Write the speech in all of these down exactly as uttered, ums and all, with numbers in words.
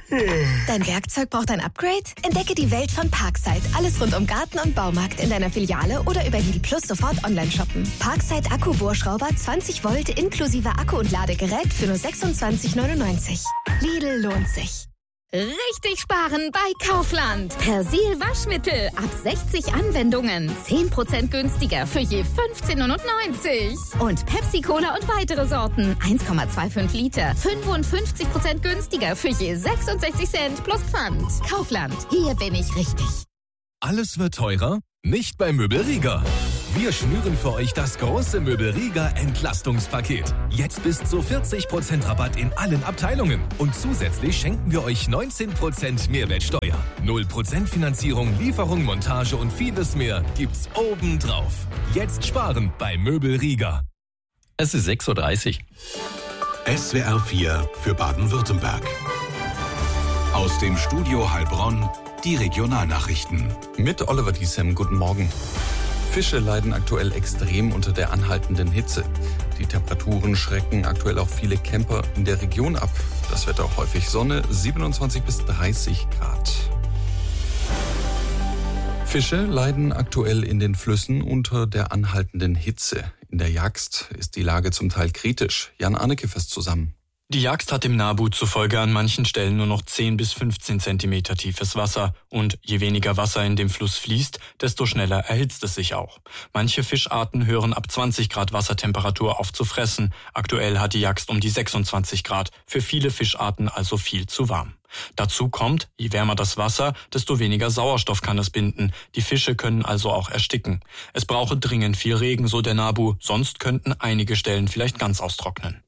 Dein Werkzeug braucht ein Upgrade? Entdecke die Welt von Parkside. Alles rund um Garten und Baumarkt in deiner Filiale oder über Lidl Plus sofort online shoppen. Parkside Akku-Bohrschrauber zwanzig Volt inklusive Akku und Ladegerät für nur sechsundzwanzig neunundneunzig. Lidl lohnt sich. Richtig sparen bei Kaufland. Persil Waschmittel ab sechzig Anwendungen. zehn Prozent günstiger für je fünfzehn neunundneunzig. Und Pepsi Cola und weitere Sorten. eins Komma fünfundzwanzig Liter. fünfundfünfzig Prozent günstiger für je sechsundsechzig Cent plus Pfand. Kaufland. Hier bin ich richtig. Alles wird teurer? Nicht bei Möbel Rieger. Wir schnüren für euch das große Möbel Rieger Entlastungspaket. Jetzt bis zu vierzig Prozent Rabatt in allen Abteilungen. Und zusätzlich schenken wir euch neunzehn Prozent Mehrwertsteuer. null Prozent Finanzierung, Lieferung, Montage und vieles mehr gibt's obendrauf. Jetzt sparen bei Möbel Rieger. Es ist sechs Uhr dreißig. S W R vier für Baden-Württemberg. Aus dem Studio Heilbronn die Regionalnachrichten. Mit Oliver Diesem, guten Morgen. Fische leiden aktuell extrem unter der anhaltenden Hitze. Die Temperaturen schrecken aktuell auch viele Camper in der Region ab. Das Wetter häufig Sonne, siebenundzwanzig bis dreißig Grad. Fische leiden aktuell in den Flüssen unter der anhaltenden Hitze. In der Jagst ist die Lage zum Teil kritisch. Jan Arnecke fasst zusammen. Die Jagst hat dem NABU zufolge an manchen Stellen nur noch zehn bis fünfzehn Zentimeter tiefes Wasser. Und je weniger Wasser in dem Fluss fließt, desto schneller erhitzt es sich auch. Manche Fischarten hören ab zwanzig Grad Wassertemperatur auf zu fressen. Aktuell hat die Jagst um die sechsundzwanzig Grad. Für viele Fischarten also viel zu warm. Dazu kommt, je wärmer das Wasser, desto weniger Sauerstoff kann es binden. Die Fische können also auch ersticken. Es brauche dringend viel Regen, so der NABU, sonst könnten einige Stellen vielleicht ganz austrocknen.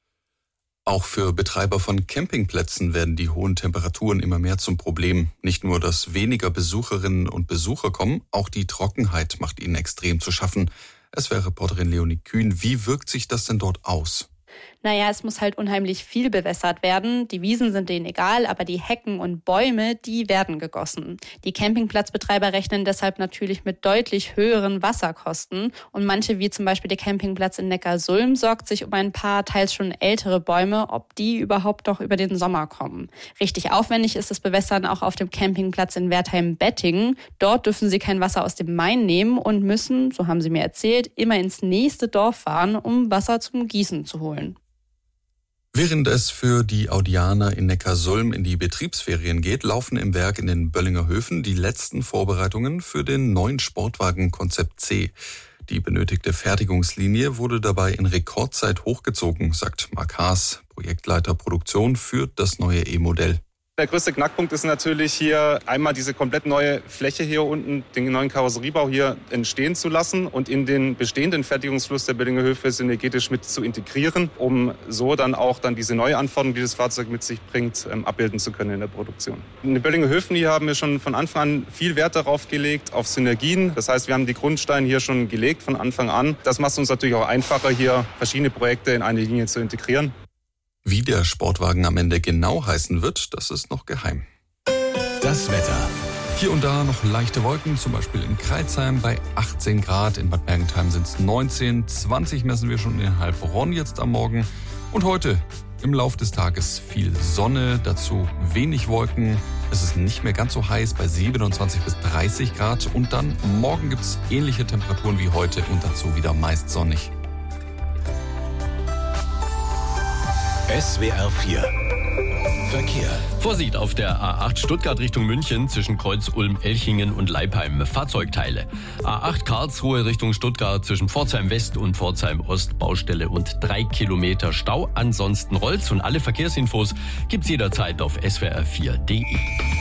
Auch für Betreiber von Campingplätzen werden die hohen Temperaturen immer mehr zum Problem. Nicht nur, dass weniger Besucherinnen und Besucher kommen, auch die Trockenheit macht ihnen extrem zu schaffen. S W R-Reporterin Leonie Kühn, wie wirkt sich das denn dort aus? Naja, es muss halt unheimlich viel bewässert werden. Die Wiesen sind denen egal, aber die Hecken und Bäume, die werden gegossen. Die Campingplatzbetreiber rechnen deshalb natürlich mit deutlich höheren Wasserkosten. Und manche, wie zum Beispiel der Campingplatz in Neckarsulm, sorgt sich um ein paar teils schon ältere Bäume, ob die überhaupt noch über den Sommer kommen. Richtig aufwendig ist das Bewässern auch auf dem Campingplatz in Wertheim-Bettingen. Dort dürfen sie kein Wasser aus dem Main nehmen und müssen, so haben sie mir erzählt, immer ins nächste Dorf fahren, um Wasser zum Gießen zu holen. Während es für die Audianer in Neckarsulm in die Betriebsferien geht, laufen im Werk in den Böllinger Höfen die letzten Vorbereitungen für den neuen Sportwagen Konzept C. Die benötigte Fertigungslinie wurde dabei in Rekordzeit hochgezogen, sagt Marc Haas, Projektleiter Produktion für das neue E-Modell. Der größte Knackpunkt ist natürlich hier einmal diese komplett neue Fläche hier unten, den neuen Karosseriebau hier entstehen zu lassen und in den bestehenden Fertigungsfluss der Böllinger Höfe synergetisch mit zu integrieren, um so dann auch dann diese neue Anforderung, die das Fahrzeug mit sich bringt, ähm, abbilden zu können in der Produktion. In den Böllinger Höfen hier haben wir schon von Anfang an viel Wert darauf gelegt, auf Synergien. Das heißt, wir haben die Grundsteine hier schon gelegt von Anfang an. Das macht es uns natürlich auch einfacher, hier verschiedene Projekte in eine Linie zu integrieren. Wie der Sportwagen am Ende genau heißen wird, das ist noch geheim. Das Wetter. Hier und da noch leichte Wolken, zum Beispiel in Crailsheim bei achtzehn Grad. In Bad Mergentheim sind es neunzehn, zwanzig messen wir schon in Heilbronn jetzt am Morgen. Und heute im Lauf des Tages viel Sonne, dazu wenig Wolken. Es ist nicht mehr ganz so heiß bei siebenundzwanzig bis dreißig Grad. Und dann morgen gibt es ähnliche Temperaturen wie heute und dazu wieder meist sonnig. S W R vier Verkehr. Vorsicht auf der A acht Stuttgart Richtung München zwischen Kreuz Ulm, Elchingen und Leipheim. Fahrzeugteile. A acht Karlsruhe Richtung Stuttgart zwischen Pforzheim West und Pforzheim Ost. Baustelle und drei Kilometer Stau. Ansonsten rollt's und alle Verkehrsinfos gibt's jederzeit auf s w r vier punkt d e.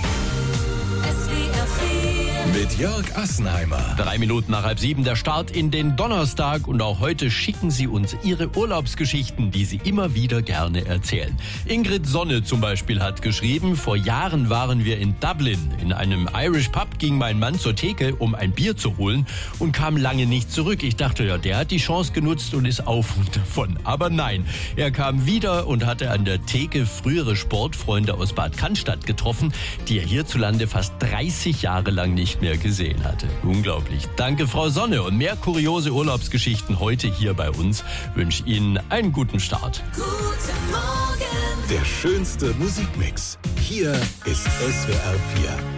Mit Jörg Assenheimer. Drei Minuten nach halb sieben der Start in den Donnerstag und auch heute schicken Sie uns Ihre Urlaubsgeschichten, die Sie immer wieder gerne erzählen. Ingrid Sonne zum Beispiel hat geschrieben, vor Jahren waren wir in Dublin. In einem Irish Pub ging mein Mann zur Theke, um ein Bier zu holen und kam lange nicht zurück. Ich dachte, ja, der hat die Chance genutzt und ist auf und davon. Aber nein, er kam wieder und hatte an der Theke frühere Sportfreunde aus Bad Cannstatt getroffen, die er hierzulande fast dreißig Jahre lang nicht mehr gesehen hatte. Unglaublich. Danke, Frau Sonne. Und mehr kuriose Urlaubsgeschichten heute hier bei uns. Wünsche Ihnen einen guten Start. Guten Morgen. Der schönste Musikmix. Hier ist S W R vier.